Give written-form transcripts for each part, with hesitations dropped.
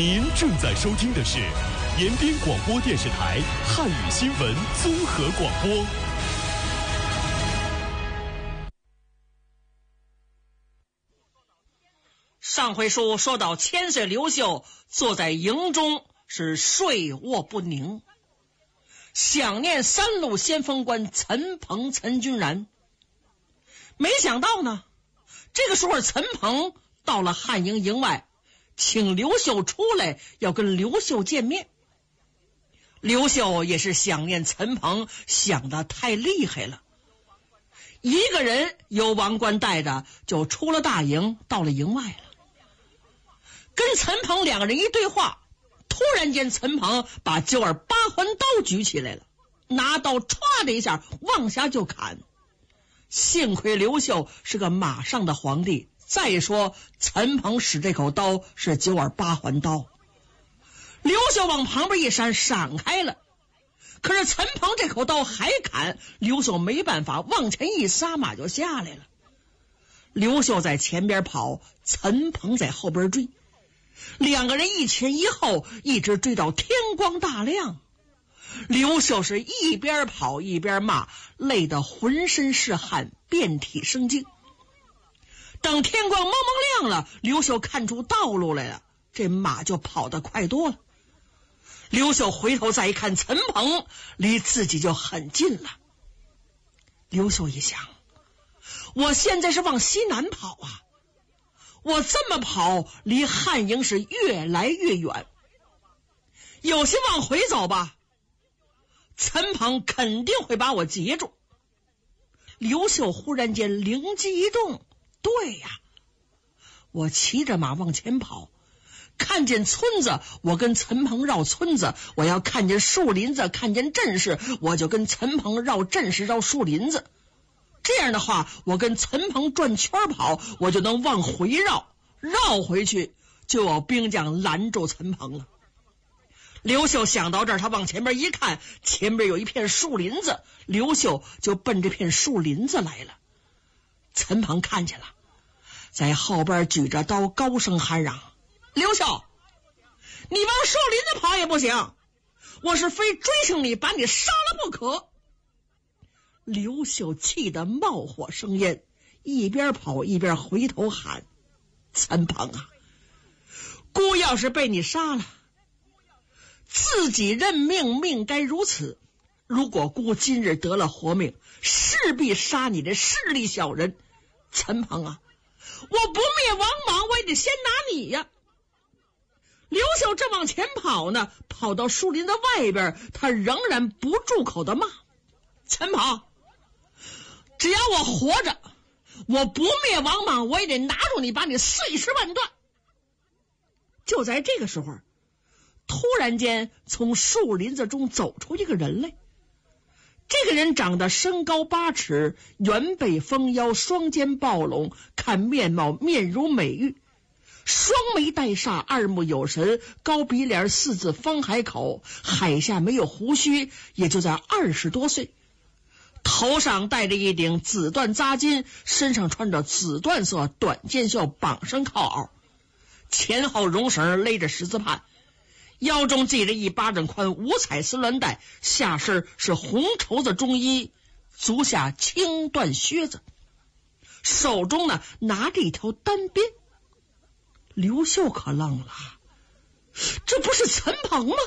您正在收听的是延边广播电视台汉语新闻综合广播。 上回书说到千岁刘秀坐在营中是睡卧不宁，想念三路先锋官陈鹏、陈君然。没想到呢，这个时候陈鹏到了汉营营外，请刘秀出来要跟刘秀见面。刘秀也是想念陈鹏，想得太厉害了，一个人由王冠带着就出了大营，到了营外了。跟陈鹏两个人一对话，突然间陈鹏把九耳八环刀举起来了，拿刀歘的一下往下就砍。幸亏刘秀是个马上的皇帝，再说陈鹏使这口刀是九耳八环刀，刘秀往旁边一闪，闪开了。可是陈鹏这口刀还砍，刘秀没办法，往前一撒马就下来了。刘秀在前边跑，陈鹏在后边追，两个人一前一后，一直追到天光大亮。刘秀是一边跑一边骂，累得浑身是汗，遍体生津。等天光蒙蒙亮了，刘秀看出道路来了，这马就跑得快多了。刘秀回头再一看，陈鹏离自己就很近了。刘秀一想，我现在是往西南跑啊，我这么跑离汉营是越来越远，有些往回走吧，陈鹏肯定会把我截住。刘秀忽然间灵机一动，对呀，我骑着马往前跑，看见村子我跟陈鹏绕村子，我要看见树林子看见阵势，我就跟陈鹏绕阵势绕树林子。这样的话，我跟陈鹏转圈跑，我就能往回绕，绕回去就有兵将拦住陈鹏了。刘秀想到这儿，他往前面一看，前面有一片树林子，刘秀就奔这片树林子来了。陈鹏看见了，在后边举着刀高声喊嚷，刘秀，你往树林子跑也不行，我是非追上你把你杀了不可。刘秀气得冒火生烟，一边跑一边回头喊，陈鹏啊，姑要是被你杀了，自己认命，命该如此，如果姑今日得了活命，势必杀你这势利小人。陈鹏啊，我不灭王莽，我也得先拿你呀。刘秀正往前跑呢，跑到树林的外边，他仍然不住口的骂，陈鹏，只要我活着，我不灭王莽，我也得拿住你，把你碎尸万段。就在这个时候，突然间从树林子中走出一个人来。这个人长得身高8尺，圆背丰腰，双肩抱拢，看面貌面如美玉，双眉带煞，二目有神，高鼻梁，四字方海口，海下没有胡须，也就在20多岁。头上戴着一顶紫缎扎巾，身上穿着紫缎色短箭袖绑身靠袄，前后绒绳勒着十字帕，腰中系着1巴掌宽5彩丝鸾带，下身是红绸子中衣，足下青缎靴子，手中呢拿着一条单鞭。刘秀可愣了，这不是陈鹏吗？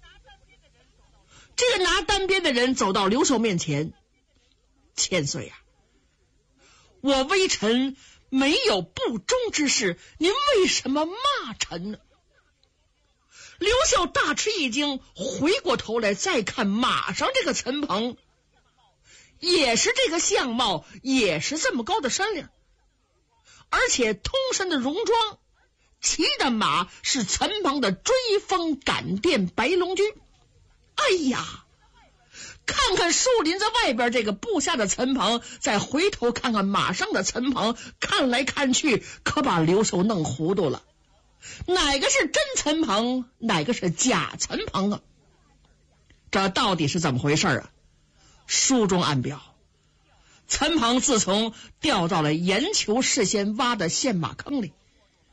这个拿单鞭的人走到刘秀面前，千岁啊，我微臣没有不忠之事，您为什么骂臣呢？刘秀大吃一惊，回过头来再看马上这个陈鹏，也是这个相貌，也是这么高的身量，而且通身的戎装，骑的马是陈鹏的追风赶电白龙驹。哎呀，看看树林子外边这个部下的陈鹏，再回头看看马上的陈鹏，看来看去可把刘秀弄糊涂了，哪个是真陈鹏，哪个是假陈鹏啊？这到底是怎么回事啊？书中暗表，陈鹏自从掉到了盐球事先挖的陷马坑里，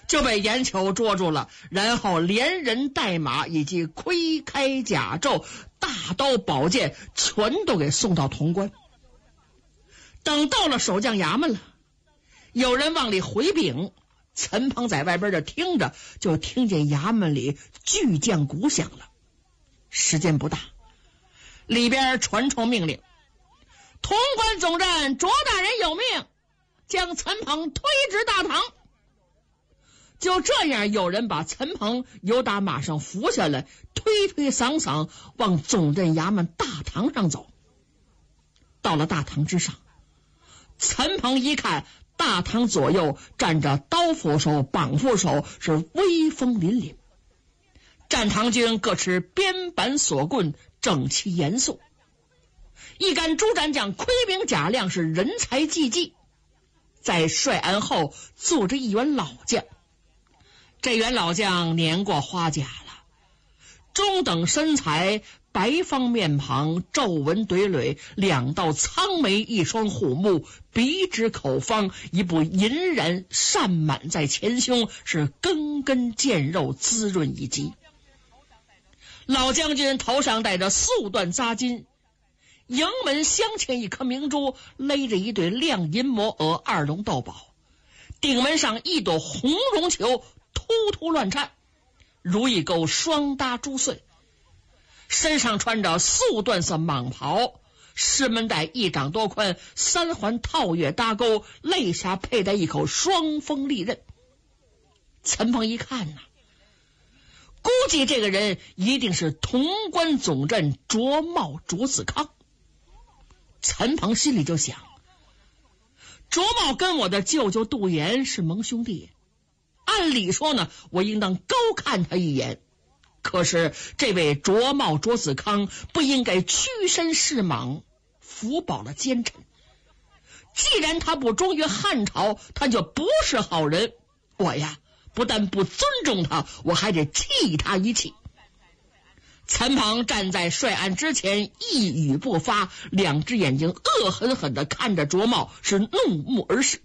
就被严丘捉住了，然后连人带马以及盔铠甲胄、大刀宝剑全都给送到潼关。等到了守将衙门了，有人往里回禀，陈鹏在外边这听着，就听见衙门里巨将鼓响了。时间不大，里边传出命令：潼关总镇卓大人有命，将陈鹏推至大堂。就这样，有人把陈鹏由打马上扶下来，推推搡搡往总镇衙门大堂上走。到了大堂之上，陈鹏一看，大堂左右站着刀斧手、绑斧手，是威风凛凛。战堂军各持鞭板索棍，整齐严肃。一干诸战将盔兵甲亮，是人才济济。在帅鞍后坐着一员老将，这员老将年过花甲了，中等身材，白方面庞，皱纹堆垒，两道苍眉，一双虎目，鼻直口方，一部银髯扇满在前胸，是根根见肉，滋润一击。老将军头上戴着素缎扎巾，营门镶嵌一颗明珠，勒着一对亮银摩额二龙斗宝，顶门上一朵红绒球突突乱颤，如一钩双搭珠穗。身上穿着素缎色蟒袍，师门带一掌多宽，三环套月搭钩，肋下佩戴一口双锋利刃。陈鹏一看呐，估计这个人一定是潼关总镇卓茂卓子康。陈鹏心里就想，卓茂跟我的舅舅杜岩是盟兄弟，按理说呢，我应当高看他一眼。可是这位卓茂卓子康不应该屈身示莽，辅保了奸臣。既然他不忠于汉朝，他就不是好人。我呀，不但不尊重他，我还得气他一气。陈鹏站在帅案之前，一语不发，两只眼睛恶狠狠地看着卓茂，是怒目而视。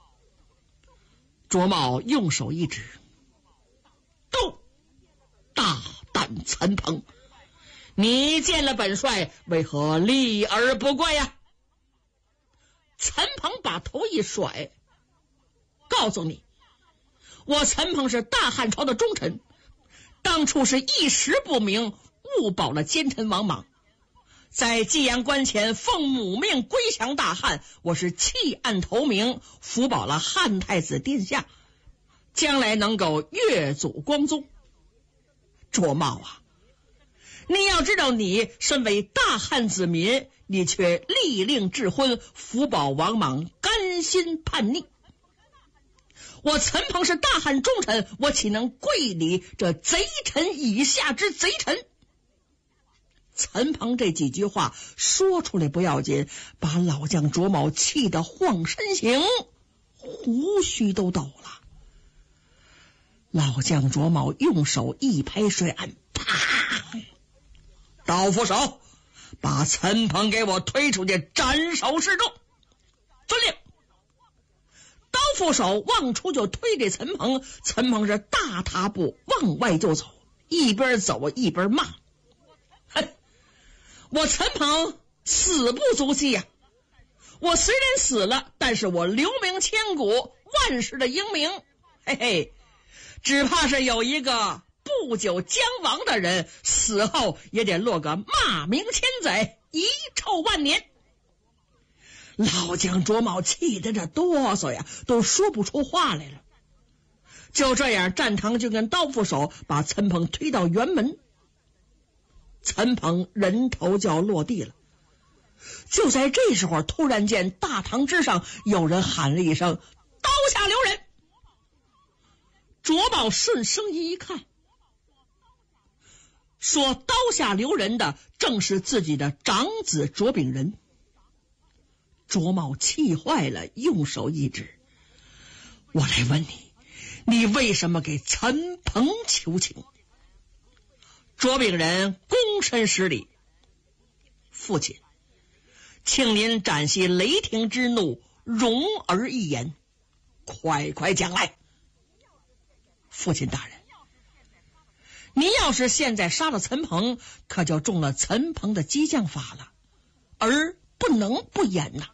卓茂用手一指：都大胆陈鹏，你见了本帅，为何立而不跪呀？陈鹏把头一甩：告诉你，我陈鹏是大汉朝的忠臣，当初是一时不明，误保了奸臣王莽，在济阳关前奉母命归降大汉，我是弃暗投明，辅保了汉太子殿下，将来能够越祖光宗。卓茂啊，你要知道，你身为大汉子民，你却立令智昏，辅保王莽，甘心叛逆。我陈鹏是大汉忠臣，我岂能跪你这贼臣以下之贼臣？陈鹏这几句话说出来不要紧，把老将卓茂气得晃身形，胡须都抖了。老将卓茂用手一拍帅案，啪！刀斧手，把陈鹏给我推出去斩首示众。遵令。刀斧手往出就推给陈鹏，陈鹏是大踏步往外就走，一边走一边骂：哼，我陈鹏死不足惜呀！我虽然死了，但是我留名千古，万世的英名。嘿嘿，只怕是有一个不久将亡的人，死后也得落个骂名千载，遗臭万年。老将卓茂气得这哆嗦呀，都说不出话来了。就这样，战堂就跟刀斧手把陈鹏推到辕门，陈鹏人头就要落地了。就在这时候，突然间大堂之上有人喊了一声：刀下留人。卓茂顺声音一看，说刀下留人的正是自己的长子卓炳仁。卓茂气坏了，用手一指：我来问你，你为什么给陈鹏求情？卓炳仁躬身施礼：父亲，请您展息雷霆之怒，容儿一言，快快讲来。 父亲大人，你要是现在杀了陈鹏，可就中了陈鹏的激将法了，而不能不演呐。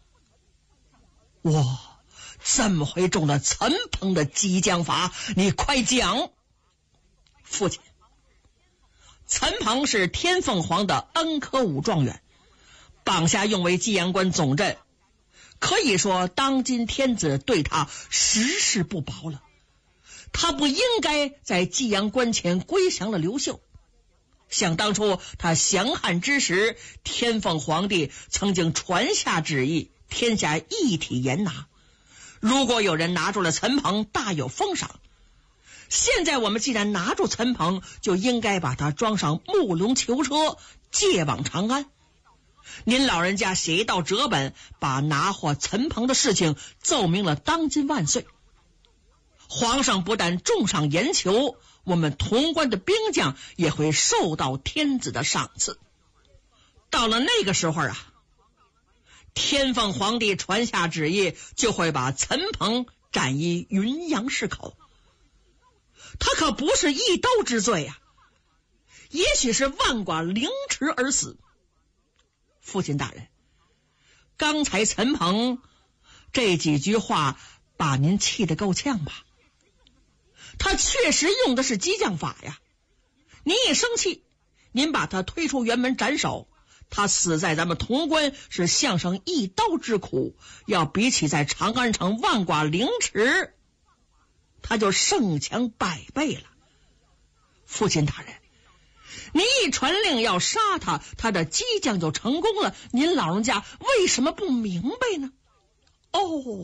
哇，怎么会中了陈鹏的激将法？你快讲。父亲，陈鹏是天凤凰的恩科武状元，榜下用为济阳关总镇，可以说当今天子对他实是不薄了。他不应该在济阳关前归降了刘秀。想当初他降汉之时，天凤皇帝曾经传下旨意，天下一体严拿，如果有人拿住了陈鹏，大有封赏。现在我们既然拿住陈鹏，就应该把他装上木龙囚车，借往长安。您老人家写一道折本，把拿获陈鹏的事情奏明了当今万岁。皇上不但重赏严囚，我们潼关的兵将也会受到天子的赏赐。到了那个时候啊，天凤皇帝传下旨意，就会把陈鹏斩于云阳市口。他可不是一刀之罪啊，也许是万剐凌迟而死。父亲大人，刚才陈鹏这几句话把您气得够呛吧？他确实用的是激将法呀，您一生气，您把他推出辕门斩首，他死在咱们潼关是项上一刀之苦，要比起在长安城万剐凌迟，他就胜强100倍了。父亲大人，您一传令要杀他，他的激将就成功了，您老人家为什么不明白呢？哦，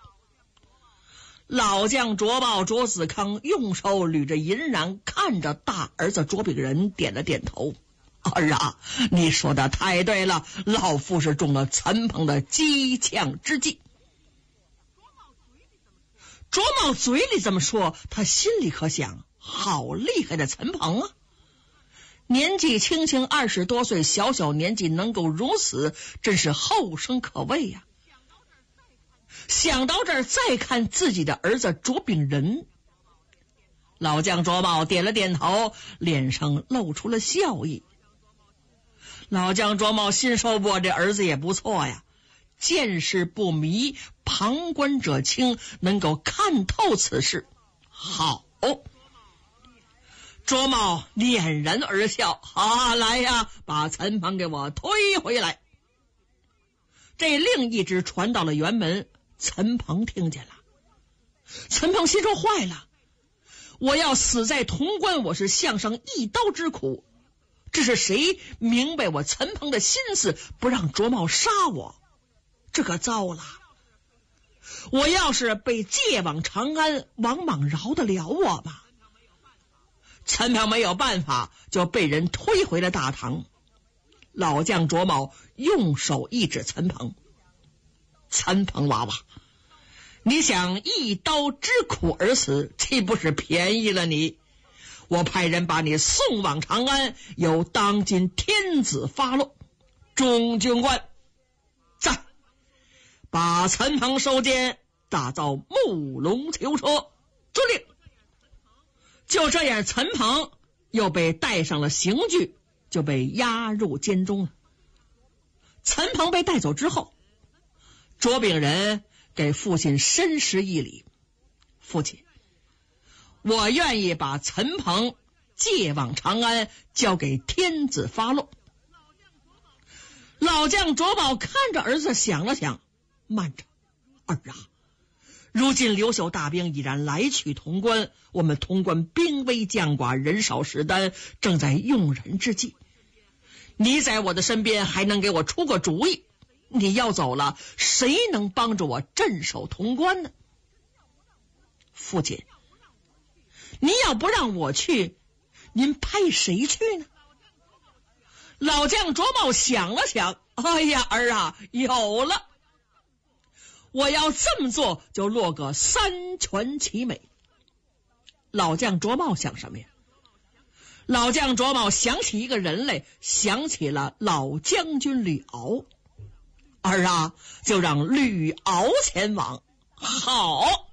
老将卓茂卓子康用手捋着银髯，看着大儿子卓炳仁，点了点头。儿啊，你说的太对了，老夫是中了陈鹏的激将之计。卓茂嘴里这么说，他心里可想，好厉害的陈鹏啊，年纪轻轻20多岁，小小年纪能够如此，真是后生可畏呀。想到这儿，再看自己的儿子卓炳仁，老将卓茂点了点头，脸上露出了笑意。老将卓茂心说，我这儿子也不错呀，见势不迷，旁观者清，能够看透此事。好，卓茂捻然而笑，好，来呀，把陈鹏给我推回来。这令一直传到了辕门，陈鹏听见了。陈鹏心说，坏了，我要死在潼关，我是项上一刀之苦，这是谁明白我陈鹏的心思，不让卓茂杀我？这可糟了！我要是被借往长安，王莽饶得了我吗？陈鹏没有办法，就被人推回了大堂。老将卓茂用手一指陈鹏，陈鹏娃娃，你想一刀之苦而死，岂不是便宜了你？我派人把你送往长安，由当今天子发落。中军官在，把陈鹏收监，打造木龙囚车。遵令。就这样，陈鹏又被带上了刑具，就被押入监中了。陈鹏被带走之后，卓炳仁给父亲深施一礼，父亲，我愿意把陈鹏借往长安，交给天子发落。老将卓宝看着儿子，想了想，慢着，儿啊，如今刘秀大兵已然来去潼关，我们潼关兵危将寡，人少势单，正在用人之际。你在我的身边，还能给我出个主意？你要走了，谁能帮助我镇守潼关呢？父亲，您要不让我去，您派谁去呢？老将卓茂想了想，哎呀，儿啊，有了！我要这么做，就落个三全其美。老将卓茂想什么呀？老将卓茂想起一个人来，想起了老将军吕敖。儿啊，就让吕敖前往。好。